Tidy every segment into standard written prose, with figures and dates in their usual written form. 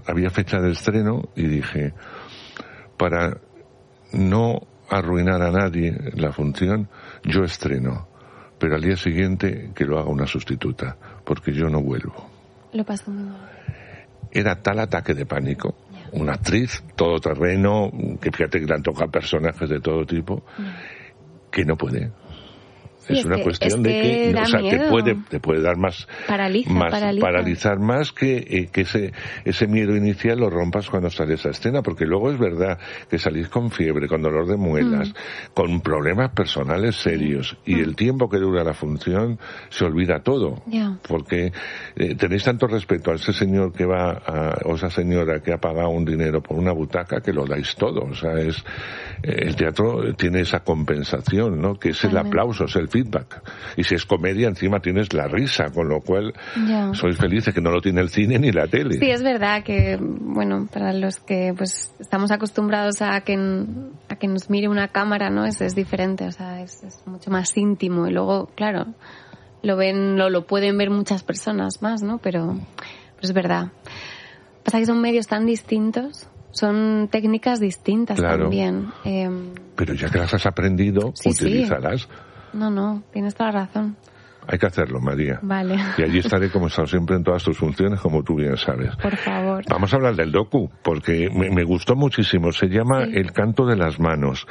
Había fecha de estreno y dije, para no arruinar a nadie la función, yo estreno, pero al día siguiente que lo haga una sustituta, porque yo no vuelvo. Lo pasó muy mal. Era tal ataque de pánico, una actriz todoterreno, que fíjate que le han tocado personajes de todo tipo, que no puede. Sí, es una cuestión de que o sea, te puede dar más paralizar más que ese miedo inicial lo rompas cuando sales a escena, porque luego es verdad que salís con fiebre, con dolor de muelas, con problemas personales serios, y el tiempo que dura la función se olvida todo, porque tenéis tanto respeto a ese señor que va o esa señora que ha pagado un dinero por una butaca, que lo dais todo. O sea, el teatro tiene esa compensación, ¿no? Que es el aplauso, es el feedback. Y si es comedia, encima tienes la risa, con lo cual sois felices, que no lo tiene el cine ni la tele. Sí, es verdad que, bueno, para los que pues estamos acostumbrados a que nos mire una cámara, ¿no? Es diferente, o sea, es mucho más íntimo. Y luego, claro, lo pueden ver muchas personas más, ¿no? Pero es verdad. Pasa que son medios tan distintos. Son técnicas distintas también. Pero ya que las has aprendido, utilízalas. Sí. No, tienes toda la razón. Hay que hacerlo, María. Vale. Y allí estaré, como he estado siempre, en todas tus funciones, como tú bien sabes. Por favor. Vamos a hablar del docu, porque me gustó muchísimo. Se llama El canto de las manos.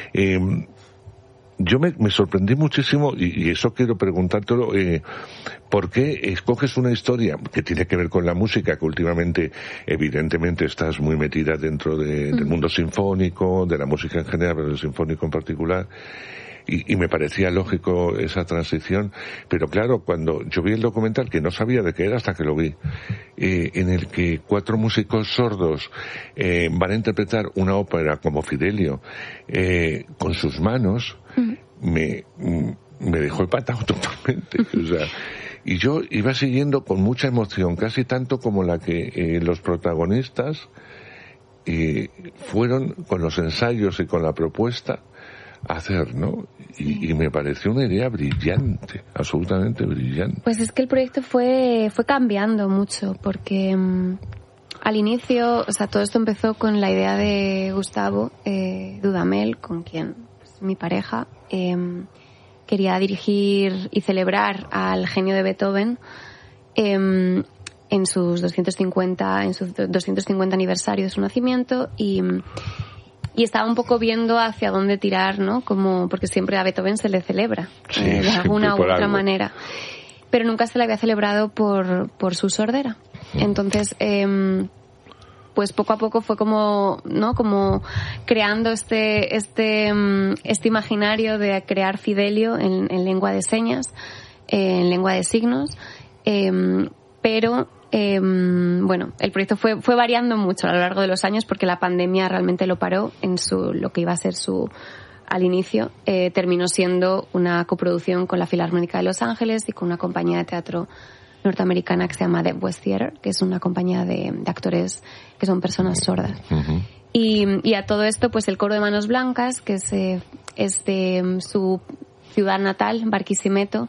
Yo me sorprendí muchísimo, y eso quiero preguntártelo, ¿por qué escoges una historia que tiene que ver con la música, que últimamente, evidentemente, estás muy metida dentro del mundo sinfónico, de la música en general, pero del sinfónico en particular? Y me parecía lógico esa transición, pero claro, cuando yo vi el documental, que no sabía de qué era hasta que lo vi, en el que 4 músicos sordos van a interpretar una ópera como Fidelio con sus manos, me dejó empatado totalmente. O sea, y yo iba siguiendo con mucha emoción, casi tanto como la que los protagonistas fueron con los ensayos y con la propuesta a hacer, ¿no? Y me pareció una idea brillante, absolutamente brillante. Pues es que el proyecto fue cambiando mucho, porque al inicio, o sea, todo esto empezó con la idea de Gustavo Dudamel, con quien pues, mi pareja quería dirigir y celebrar al genio de Beethoven en su 250 aniversario de su nacimiento, y estaba un poco viendo hacia dónde tirar, ¿no? Porque siempre a Beethoven se le celebra, de alguna u otra manera. Pero nunca se le había celebrado por su sordera. Entonces, pues poco a poco fue como creando este imaginario de crear Fidelio en lengua de señas, en lengua de signos, pero bueno, el proyecto fue variando mucho a lo largo de los años, porque la pandemia realmente lo paró en lo que iba a ser al inicio. Terminó siendo una coproducción con la Filarmónica de Los Ángeles y con una compañía de teatro norteamericana que se llama Deaf West Theatre, que es una compañía de actores que son personas sordas. Y a todo esto, pues el Coro de Manos Blancas, que es de su ciudad natal, Barquisimeto,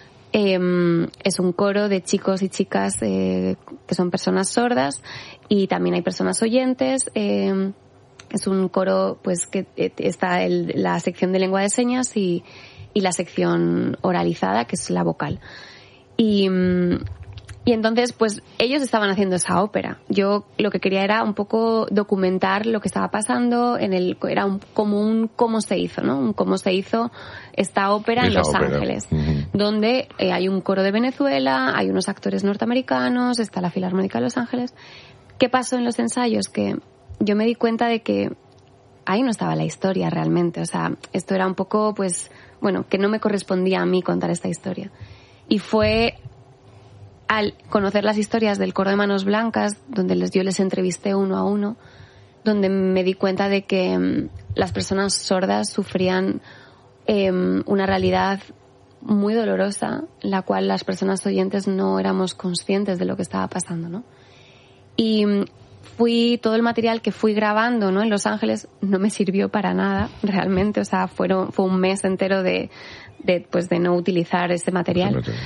es un coro de chicos y chicas que son personas sordas, y también hay personas oyentes. Es un coro pues que está la sección de lengua de señas y la sección oralizada, que es la vocal. Y entonces, pues, ellos estaban haciendo esa ópera. Yo lo que quería era un poco documentar lo que estaba pasando era como un cómo se hizo, ¿no? Un cómo se hizo esta ópera en Los Ángeles, donde hay un coro de Venezuela, hay unos actores norteamericanos, está la Filarmónica de Los Ángeles. ¿Qué pasó en los ensayos? Que yo me di cuenta de que ahí no estaba la historia realmente. O sea, esto era un poco, pues, bueno, que no me correspondía a mí contar esta historia. Y fue al conocer las historias del Coro de Manos Blancas, donde yo les entrevisté uno a uno, donde me di cuenta de que las personas sordas sufrían una realidad muy dolorosa, la cual las personas oyentes no éramos conscientes de lo que estaba pasando, ¿no? Y todo el material que fui grabando, ¿no? En Los Ángeles no me sirvió para nada, realmente. O sea, fue un mes entero de no utilizar ese material.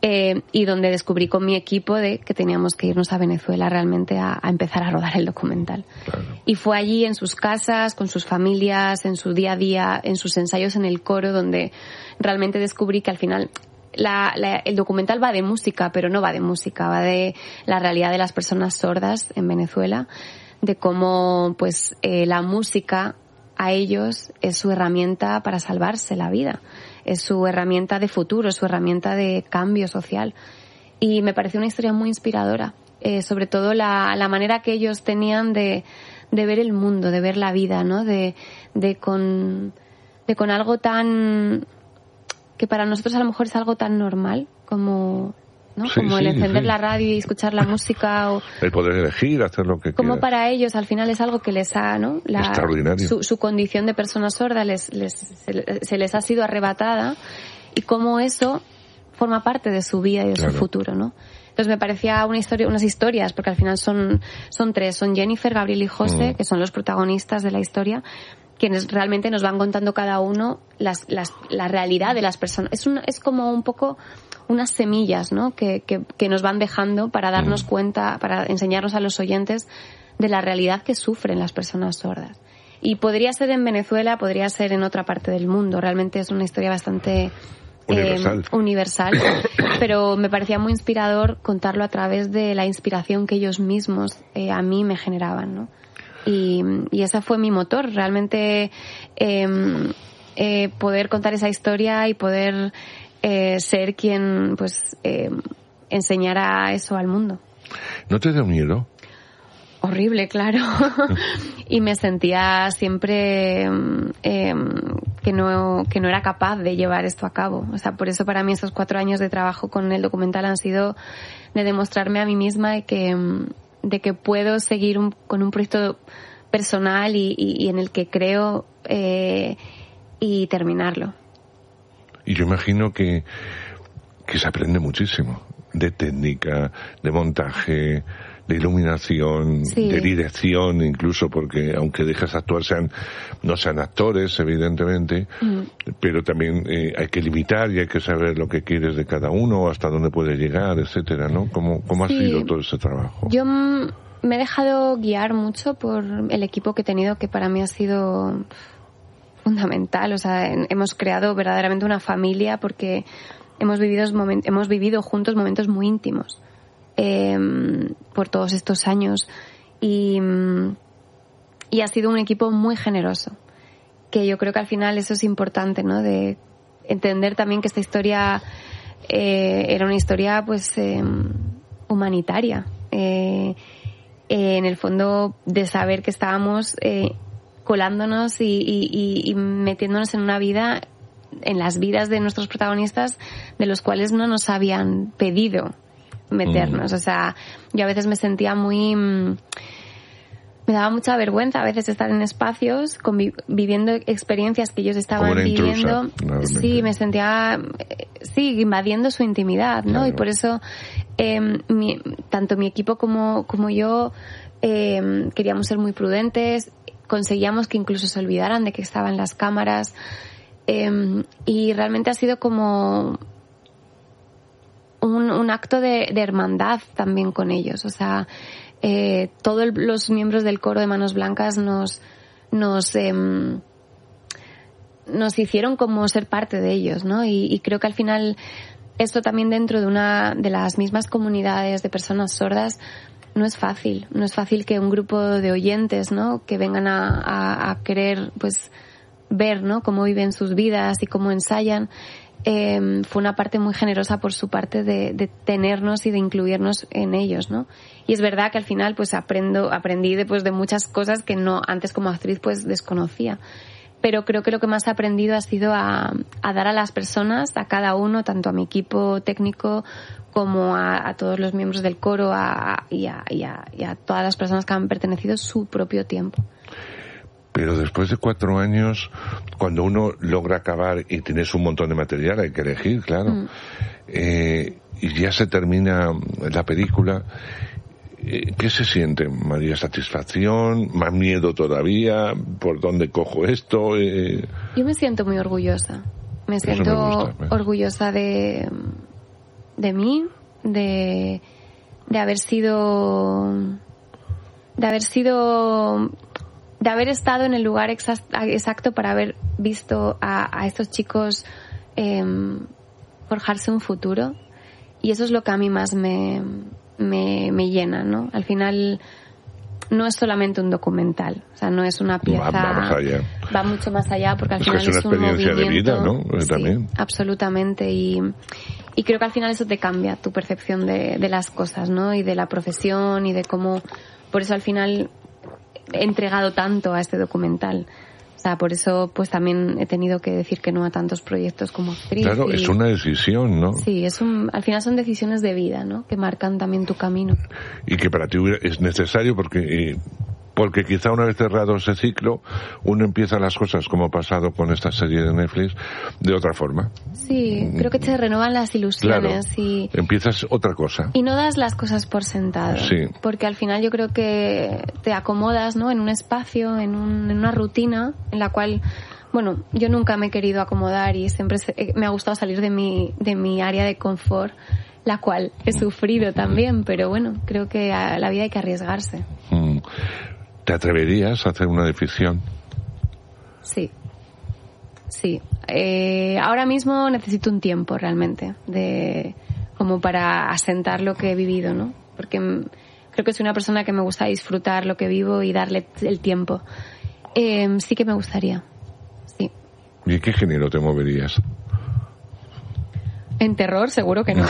y donde descubrí con mi equipo de que teníamos que irnos a Venezuela realmente a empezar a rodar el documental. Claro. Y fue allí en sus casas, con sus familias, en su día a día, en sus ensayos en el coro, donde realmente descubrí que al final el documental va de música, pero no va de música, va de la realidad de las personas sordas en Venezuela, de cómo pues la música a ellos es su herramienta para salvarse la vida, es su herramienta de futuro, es su herramienta de cambio social. Y me pareció una historia muy inspiradora, sobre todo la manera que ellos tenían de ver el mundo, de ver la vida, ¿no? De con algo tan que para nosotros a lo mejor es algo tan normal como, ¿no? Sí, como el encender sí. la radio y escuchar la música o El poder elegir, hacer lo que como quieras. para ellos al final es algo que les ha, ¿no? Extraordinario. Su condición de persona sorda se les ha sido arrebatada y cómo eso forma parte de su vida y de Claro. su futuro, ¿no? Entonces me parecía unas historias, porque al final son tres, son Jennifer, Gabriel y José, que son los protagonistas de la historia, quienes realmente nos van contando cada uno la realidad de las personas. Es como un poco unas semillas, ¿no? Que nos van dejando para darnos cuenta, para enseñarnos a los oyentes de la realidad que sufren las personas sordas. Y podría ser en Venezuela, podría ser en otra parte del mundo. Realmente es una historia bastante universal, pero me parecía muy inspirador contarlo a través de la inspiración que ellos mismos a mí me generaban, ¿no? Y ese fue mi motor, realmente poder contar esa historia y poder ser quien pues enseñara eso al mundo. ¿No te dio miedo? Horrible, claro. Y me sentía siempre que no era capaz de llevar esto a cabo. O sea, por eso para mí estos 4 años de trabajo con el documental han sido de demostrarme a mí misma de que puedo seguir con un proyecto personal y en el que creo y terminarlo. Y yo imagino que se aprende muchísimo de técnica, de montaje, de iluminación, sí. de dirección, incluso porque aunque dejas actuar no sean actores, evidentemente, pero también hay que limitar y hay que saber lo que quieres de cada uno, hasta dónde puede llegar, etcétera, ¿no? ¿Cómo ha sido todo ese trabajo? Yo me he dejado guiar mucho por el equipo que he tenido, que para mí ha sido fundamental. O sea, hemos creado verdaderamente una familia porque hemos vivido juntos momentos muy íntimos por todos estos años y ha sido un equipo muy generoso, que yo creo que al final eso es importante, ¿no? De entender también que esta historia era una historia pues humanitaria, en el fondo de saber que estábamos colándonos y metiéndonos en una vida, en las vidas de nuestros protagonistas, de los cuales no nos habían pedido meternos. O sea, yo a veces me sentía me daba mucha vergüenza a veces estar en espacios viviendo experiencias que ellos estaban viviendo. Sí, me sentía invadiendo su intimidad, ¿no? Claro. Y por eso tanto mi equipo como yo queríamos ser muy prudentes, conseguíamos que incluso se olvidaran de que estaban las cámaras, y realmente ha sido como un acto de hermandad también con ellos. O sea, todos los miembros del coro de Manos Blancas nos hicieron como ser parte de ellos, ¿no? Y creo que al final esto también dentro de las mismas comunidades de personas sordas no es fácil. No es fácil que un grupo de oyentes, ¿no? Que vengan a querer pues ver, ¿no? Cómo viven sus vidas y cómo ensayan. Fue una parte muy generosa por su parte de tenernos y de incluirnos en ellos, ¿no? Y es verdad que al final pues aprendí de muchas cosas que no antes como actriz pues desconocía. Pero creo que lo que más he aprendido ha sido a dar a las personas, a cada uno, tanto a mi equipo técnico como a todos los miembros del coro y a todas las personas que han pertenecido, su propio tiempo. Pero después de 4 años, cuando uno logra acabar y tienes un montón de material, hay que elegir, claro, y ya se termina la película, ¿qué se siente, María? ¿Satisfacción? ¿Más miedo todavía? ¿Por dónde cojo esto? Yo me siento muy orgullosa. Me siento orgullosa de mí, de haber estado en el lugar exacto para haber visto a estos chicos forjarse un futuro. Y eso es lo que a mí más me llena, ¿no? Al final no es solamente un documental, o sea, no es una pieza, va mucho más allá, porque al final es una experiencia de vida, ¿no? También. Sí, absolutamente, y creo que al final eso te cambia tu percepción de las cosas, ¿no? Y de la profesión y de cómo, por eso al final he entregado tanto a este documental. O sea, por eso pues también he tenido que decir que no a tantos proyectos como actriz. Claro, es una decisión, ¿no? Sí, al final son decisiones de vida, ¿no? Que marcan también tu camino. Y que para ti es necesario porque quizá una vez cerrado ese ciclo, uno empieza las cosas, como ha pasado con esta serie de Netflix, de otra forma. Sí, creo que te renuevan las ilusiones. Claro, y empiezas otra cosa. Y no das las cosas por sentado. Sí. Porque al final yo creo que te acomodas, ¿no? En un espacio, en una rutina en la cual, bueno, yo nunca me he querido acomodar y siempre me ha gustado salir de mi área de confort, la cual he sufrido también, pero bueno, creo que a la vida hay que arriesgarse. ¿Te atreverías a hacer una de ficción? Sí. Ahora mismo necesito un tiempo realmente como para asentar lo que he vivido, ¿no? Porque creo que soy una persona que me gusta disfrutar lo que vivo y darle el tiempo. Sí que me gustaría. Sí. ¿Y en qué género te moverías? En terror, seguro que no.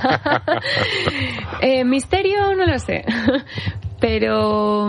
Misterio, no lo sé. Pero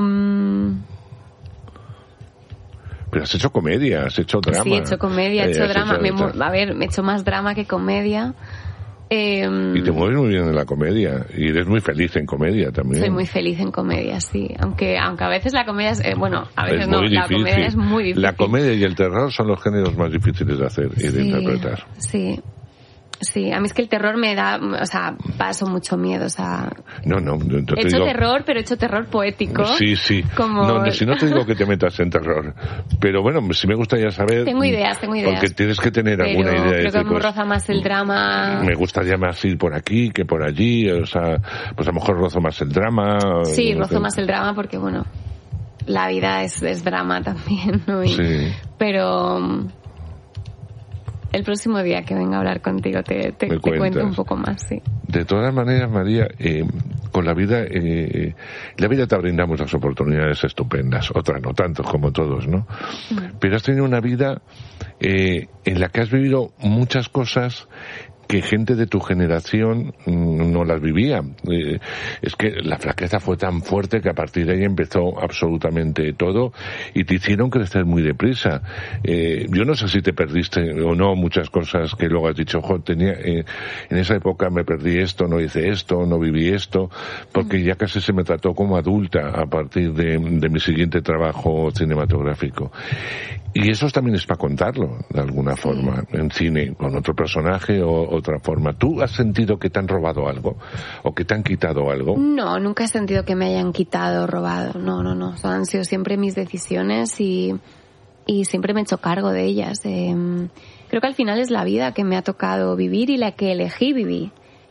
has hecho comedia, has hecho drama. Sí, he hecho comedia, he hecho drama. Me he hecho más drama que comedia. Y te mueves muy bien en la comedia. Y eres muy feliz en comedia también. Soy muy feliz en comedia, sí. Aunque a veces la comedia es... a veces es no, la comedia es muy difícil. La comedia y el terror son los géneros más difíciles de hacer y de interpretar. Sí. Sí, a mí es que el terror me da, o sea, paso mucho miedo, o sea... No, he hecho terror, pero he hecho terror poético. Sí. No, si no te digo que te metas en terror, pero bueno, sí me gustaría saber... Tengo ideas. Porque tienes que tener alguna idea. Creo que me roza más el drama. Me gustaría más ir por aquí que por allí, o sea, pues a lo mejor rozo más el drama. Sí, rozo más el drama porque, bueno, la vida es drama también, ¿no? Sí. Pero... el próximo día que venga a hablar contigo te cuento un poco más, sí. De todas maneras, María, con la vida te brinda muchas oportunidades estupendas, otras no tanto como todos, ¿no? Pero has tenido una vida en la que has vivido muchas cosas que gente de tu generación no las vivía. Es que la flaqueza fue tan fuerte que a partir de ahí empezó absolutamente todo y te hicieron crecer muy deprisa. Yo no sé si te perdiste o no muchas cosas que luego has dicho, en esa época me perdí esto, no hice esto, no viví esto, porque ya casi se me trató como adulta a partir de mi siguiente trabajo cinematográfico. Y eso también es para contarlo, de alguna forma, en cine, con otro personaje o otra forma. ¿Tú has sentido que te han robado algo? ¿O que te han quitado algo? No, nunca he sentido que me hayan quitado o robado. No. O sea, han sido siempre mis decisiones y siempre me he hecho cargo de ellas. Creo que al final es la vida que me ha tocado vivir y la que elegí vivir.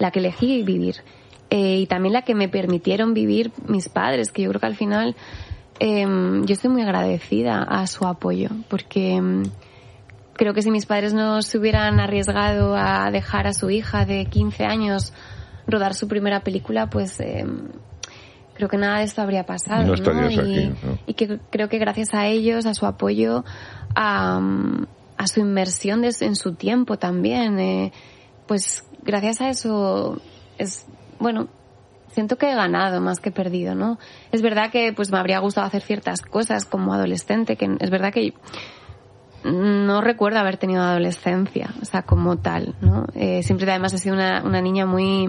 Y también la que me permitieron vivir mis padres, que yo creo que al final... yo estoy muy agradecida a su apoyo porque creo que si mis padres no se hubieran arriesgado a dejar a su hija de 15 años rodar su primera película, pues creo que nada de esto habría pasado. No estarías aquí, ¿no? Y que creo que gracias a ellos, a su apoyo, a su inversión en su tiempo también, pues gracias a eso siento que he ganado más que perdido, ¿no? Es verdad que pues me habría gustado hacer ciertas cosas como adolescente, que es verdad que no recuerdo haber tenido adolescencia, o sea, como tal, ¿no? Siempre además he sido una niña muy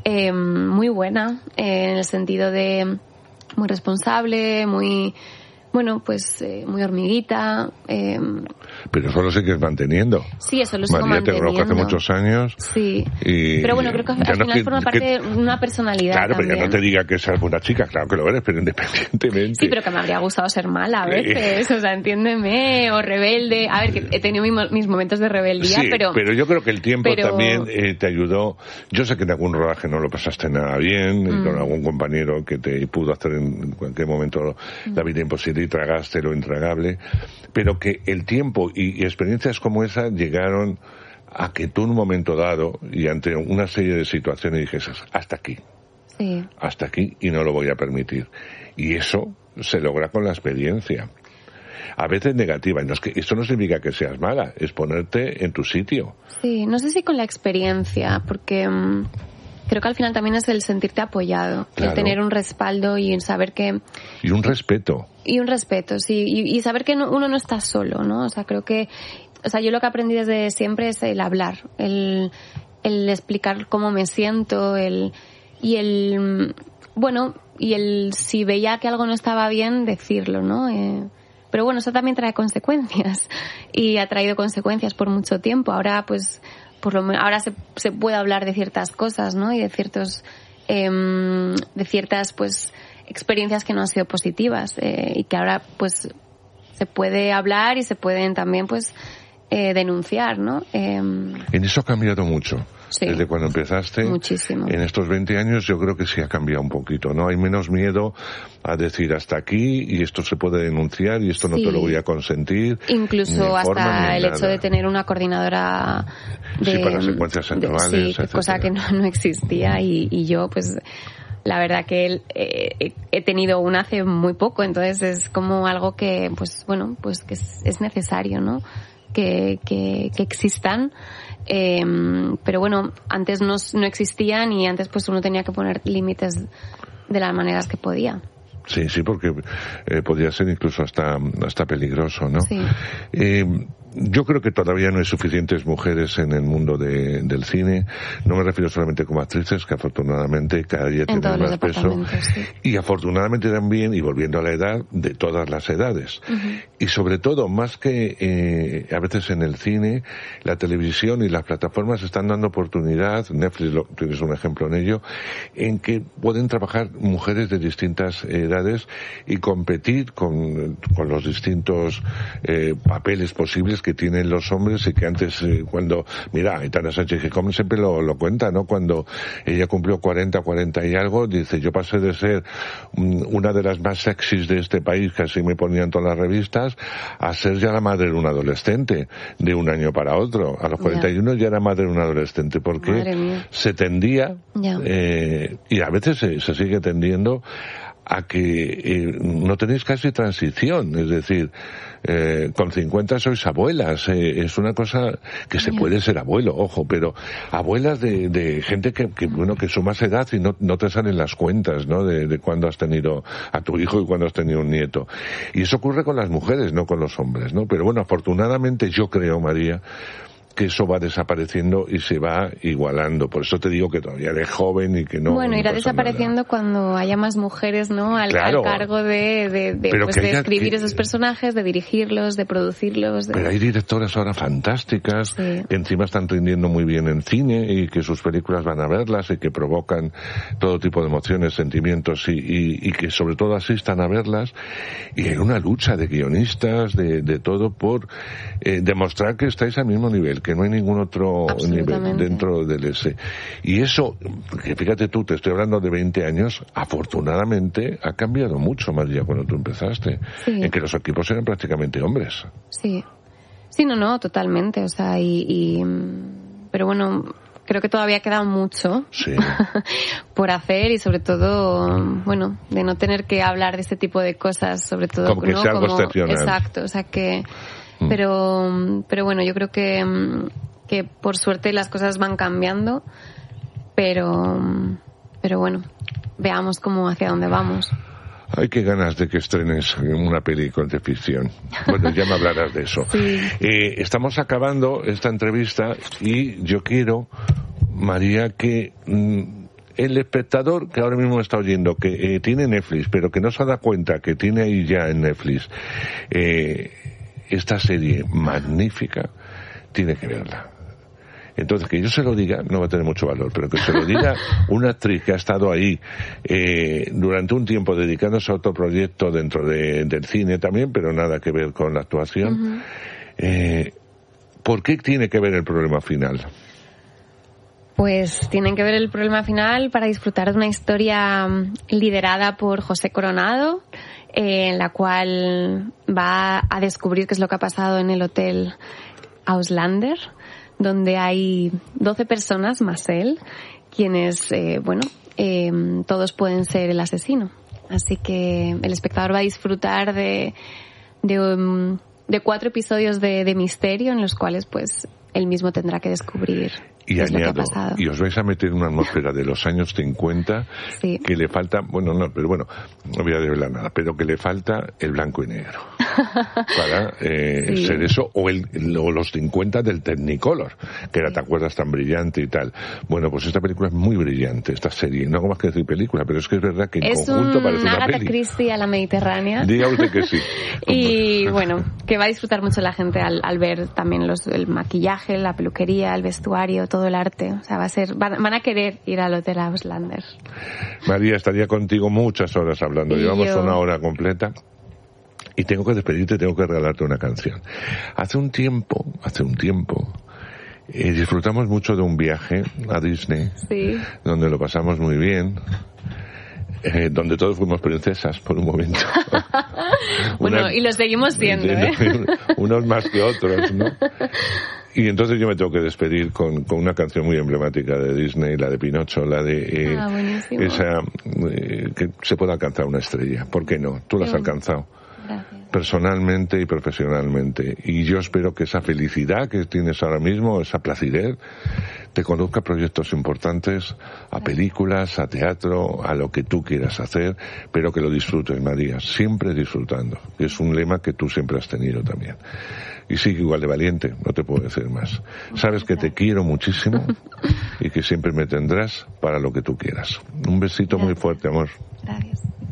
buena, en el sentido de muy responsable, muy bueno, pues muy hormiguita. Pero eso lo sigues manteniendo. Sí, eso lo sigo María, manteniendo. te conozco hace muchos años. Sí. Pero bueno, creo que al final forma parte de una personalidad. Claro, también. pero ya no te diga que seas buena chica, claro que lo eres, pero independientemente. Sí, pero que me habría gustado ser mala a veces, o sea, entiéndeme, o rebelde. A ver, que he tenido mis momentos de rebeldía, sí, pero yo creo que el tiempo también te ayudó. Yo sé que en algún rodaje no lo pasaste nada bien, y con algún compañero que te pudo hacer en cualquier momento la vida imposible y tragaste lo intragable, pero que el tiempo y experiencias como esa llegaron a que tú en un momento dado y ante una serie de situaciones dijeses, hasta aquí. Sí. Hasta aquí y no lo voy a permitir. Y eso se logra con la experiencia. A veces negativa. Y no es que, esto no significa que seas mala, es ponerte en tu sitio. Sí, no sé si con la experiencia, porque creo que al final también es el sentirte apoyado, claro. El tener un respaldo y saber que... Y un respeto. Y un respeto, sí. Y saber que uno no está solo, ¿no? O sea, creo que... O sea, yo lo que aprendí desde siempre es el hablar, el explicar cómo me siento, si veía que algo no estaba bien, decirlo, ¿no? Pero bueno, eso también trae consecuencias y ha traído consecuencias por mucho tiempo. Ahora, pues, por lo menos, ahora se puede hablar de ciertas cosas, ¿no? Y de ciertas, pues, experiencias que no han sido positivas y que ahora, pues, se puede hablar y se pueden también, pues, denunciar, ¿no? En eso ha cambiado mucho. Sí, desde cuando empezaste. Muchísimo. En estos 20 años yo creo que sí ha cambiado un poquito, ¿no? Hay menos miedo a decir hasta aquí y esto se puede denunciar y esto no te lo voy a consentir. Incluso hasta el hecho de tener una coordinadora para secuencias centrales, sí, cosa que no existía y yo, pues, la verdad que he tenido una hace muy poco, entonces es como algo que, pues, bueno, pues que es necesario, ¿no? Que existan. Pero bueno, antes no existían y antes pues uno tenía que poner límites de las maneras que podía. Sí, porque podía ser incluso hasta peligroso, ¿no? Sí. Yo creo que todavía no hay suficientes mujeres en el mundo del cine. No me refiero solamente como actrices, que afortunadamente cada día tienen más peso. Sí. Y afortunadamente también, y volviendo a la edad, de todas las edades. Uh-huh. Y sobre todo, más que a veces en el cine, la televisión y las plataformas están dando oportunidad, Netflix tienes un ejemplo en ello, en que pueden trabajar mujeres de distintas edades y competir con los distintos papeles posibles que tienen los hombres y que antes cuando, mira, Aitana Sánchez Gijón siempre lo cuenta, ¿no? Cuando ella cumplió 40 y algo, dice, yo pasé de ser una de las más sexys de este país, que así me ponían todas las revistas, a ser ya la madre de un adolescente, de un año para otro. A los 41 ya era madre de un adolescente, porque se tendía, y a veces se sigue tendiendo a que no tenéis casi transición, es decir, con 50 sois abuelas, es una cosa que se puede ser abuelo, ojo, pero abuelas de gente que sumas edad y no te salen las cuentas, ¿no? De cuándo has tenido a tu hijo y cuándo has tenido un nieto. Y eso ocurre con las mujeres, no con los hombres, ¿no? Pero bueno, afortunadamente yo creo, María, que eso va desapareciendo y se va igualando. Por eso te digo que todavía eres joven y que no... Bueno, irá desapareciendo nada cuando haya más mujeres, ¿no? Al cargo de escribir esos personajes, de dirigirlos, de producirlos. Pero hay directoras ahora fantásticas, que encima están rindiendo muy bien en cine y que sus películas van a verlas y que provocan todo tipo de emociones, sentimientos y que sobre todo asistan a verlas. Y hay una lucha de guionistas, de todo, por demostrar que estáis al mismo nivel, que no hay ningún otro nivel dentro del ese. Y eso, que fíjate tú, te estoy hablando de 20 años, afortunadamente ha cambiado mucho, María, cuando tú empezaste, en que los equipos eran prácticamente hombres. Sí, no, totalmente, o sea, pero bueno, creo que todavía queda mucho por hacer y sobre todo, bueno, de no tener que hablar de este tipo de cosas, sobre todo, como que sea algo excepcional. Exacto, o sea que... Pero bueno, yo creo que por suerte las cosas van cambiando, pero bueno, veamos hacia dónde vamos. Ay, qué ganas de que estrenes una película de ficción. Bueno, ya me hablarás de eso. Sí. Estamos acabando esta entrevista y yo quiero, María, que el espectador que ahora mismo está oyendo, que tiene Netflix, pero que no se da cuenta que tiene ahí ya en Netflix esta serie magnífica, tiene que verla. Entonces, que yo se lo diga no va a tener mucho valor, pero que se lo diga una actriz que ha estado ahí durante un tiempo dedicándose a otro proyecto dentro del cine también, pero nada que ver con la actuación. ¿Por qué tiene que ver el problema final? Pues tienen que ver el problema final para disfrutar de una historia liderada por José Coronado, en la cual va a descubrir qué es lo que ha pasado en el hotel Auslander, donde hay 12 personas más él, quienes, todos pueden ser el asesino. Así que el espectador va a disfrutar de 4 episodios de misterio en los cuales, pues, él mismo tendrá que descubrir y qué es lo que ha añado, pasado. y os vais a meter en una atmósfera de los años 50 sí. que le falta, no voy a desvelar nada, pero que le falta el blanco y negro para sí. ser eso, o los 50 del Technicolor, que era, ¿te acuerdas?, tan brillante y tal. Bueno, pues esta película es muy brillante, esta serie, no hago más que decir película, pero es que es verdad que en conjunto parece una Agatha peli. Christie a la mediterránea. Diga usted que sí. Y bueno, que va a disfrutar mucho la gente al ver también el maquillaje, la peluquería, el vestuario, todo el arte. O sea, van a querer ir al Hotel Auslander. María, estaría contigo muchas horas hablando. Llevamos una hora completa. Y tengo que despedirte, tengo que regalarte una canción. Hace un tiempo, disfrutamos mucho de un viaje a Disney, sí. donde lo pasamos muy bien, donde todos fuimos princesas por un momento. Bueno, y lo seguimos siendo, unos más que otros, ¿no? Y entonces yo me tengo que despedir con una canción muy emblemática de Disney, la de Pinocho, la de esa que se puede alcanzar una estrella. ¿Por qué no? Tú la has alcanzado. Gracias. Personalmente y profesionalmente. Y yo espero que esa felicidad que tienes ahora mismo, esa placidez, te conduzca a proyectos importantes, a películas, a teatro, a lo que tú quieras hacer, pero que lo disfrutes, María, siempre disfrutando. Que es un lema que tú siempre has tenido también. Y sigue igual de valiente, no te puedo decir más. Sabes que te quiero muchísimo y que siempre me tendrás para lo que tú quieras. Un besito muy fuerte, amor. Gracias.